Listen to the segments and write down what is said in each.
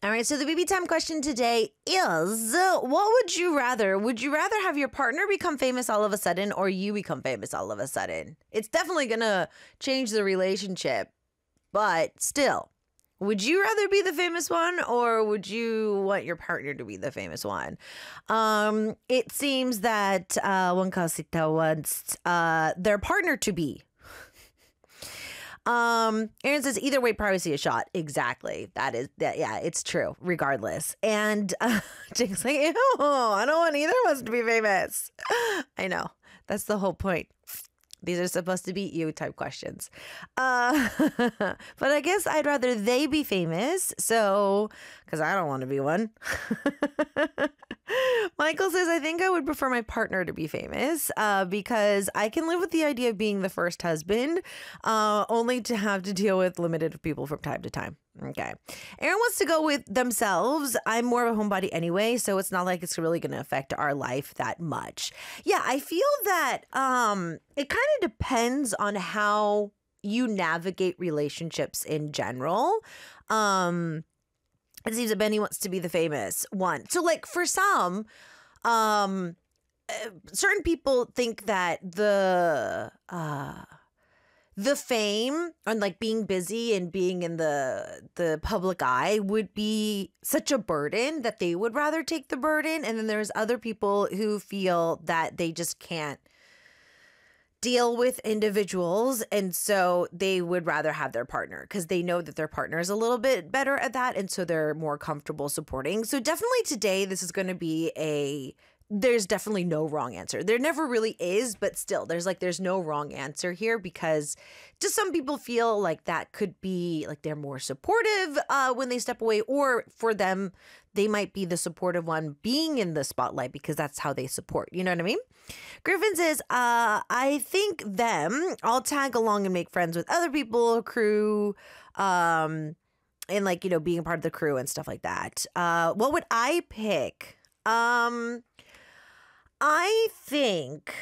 All right, so the BB time question today is, what would you rather? Would you rather have your partner become famous all of a sudden or you become famous all of a sudden? It's definitely going to change the relationship, but still, would you rather be the famous one or would you want your partner to be the famous one? It seems that one Casita wants their partner to be. Aaron says either way, privacy is shot. Exactly. That is that. Yeah, it's true. Regardless. And Jake's like, ew, I don't want either of us to be famous. I know. That's the whole point. These are supposed to be you type questions. But I guess I'd rather they be famous. So, because I don't want to be one. Michael says, I think I would prefer my partner to be famous because I can live with the idea of being the first husband, only to have to deal with limited people from time to time. Okay. Aaron wants to go with themselves. I'm more of a homebody anyway, so it's not like it's really going to affect our life that much. Yeah, I feel that it kind of depends on how you navigate relationships in general. It seems that Benny wants to be the famous one. So like for some, certain people think that the fame and like being busy and being in the public eye would be such a burden that they would rather take the burden. And then there's other people who feel that they just can't deal with individuals, and so they would rather have their partner because they know that their partner is a little bit better at that, and so they're more comfortable supporting. So definitely today, this is going to be there's definitely no wrong answer. There never really is, but still, there's no wrong answer here because just some people feel like that could be like they're more supportive when they step away, or for them, they might be the supportive one being in the spotlight because that's how they support. You know what I mean? Griffin says, I think them. I'll tag along and make friends with other people, crew, and like, you know, being a part of the crew and stuff like that. What would I pick? I think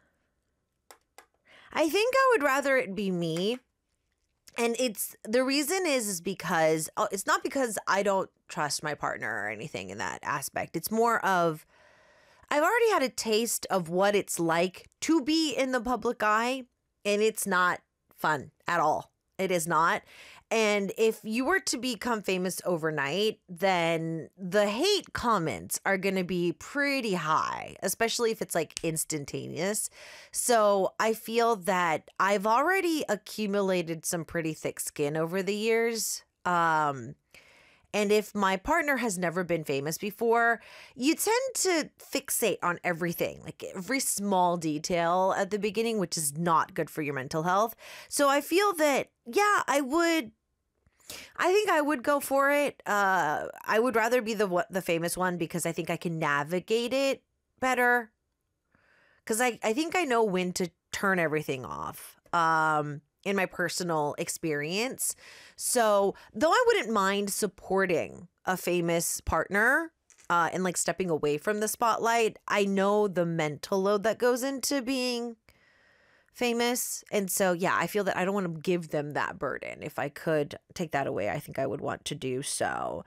I would rather it be me. And the reason is because it's not because I don't trust my partner or anything in that aspect. It's more of I've already had a taste of what it's like to be in the public eye, and it's not fun at all. It is not. And if you were to become famous overnight, then the hate comments are going to be pretty high, especially if it's like instantaneous. So I feel that I've already accumulated some pretty thick skin over the years. And if my partner has never been famous before, you tend to fixate on everything, like every small detail at the beginning, which is not good for your mental health. So I feel that, yeah, I think I would go for it. I would rather be the famous one because I think I can navigate it better. Because I think I know when to turn everything off. In my personal experience. So though I wouldn't mind supporting a famous partner and like stepping away from the spotlight, I know the mental load that goes into being famous. And so, yeah, I feel that I don't want to give them that burden. If I could take that away, I think I would want to do so.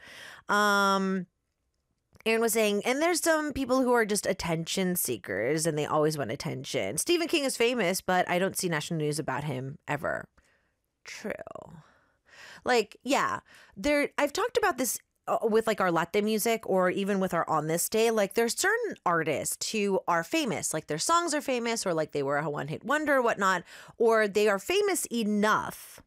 Aaron was saying, and there's some people who are just attention seekers and they always want attention. Stephen King is famous, but I don't see national news about him ever. True. Like, yeah, I've talked about this with like our latte music or even with our On This Day. Like there's certain artists who are famous, like their songs are famous or like they were a one-hit wonder or whatnot, or they are famous enough,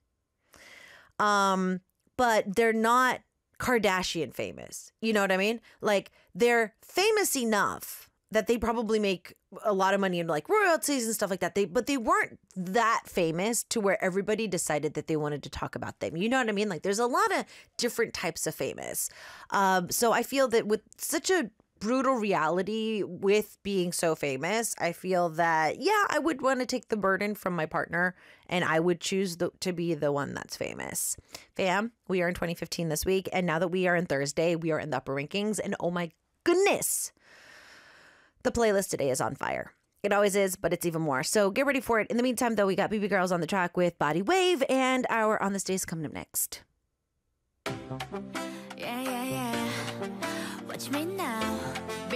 but they're not Kardashian famous. You know what I mean? Like they're famous enough that they probably make a lot of money in like royalties and stuff like that. But they weren't that famous to where everybody decided that they wanted to talk about them. You know what I mean? Like there's a lot of different types of famous. So I feel that with such a brutal reality with being so famous, I feel that, yeah, I would want to take the burden from my partner and I would choose to be the one that's famous. Fam, we are in 2015 this week. And now that we are in Thursday, we are in the upper rankings. And oh my goodness, the playlist today is on fire. It always is, but it's even more. So get ready for it. In the meantime, though, we got BB Girls on the track with Body Wave and our On This Day is coming up next. Yeah, yeah, yeah. touch me now.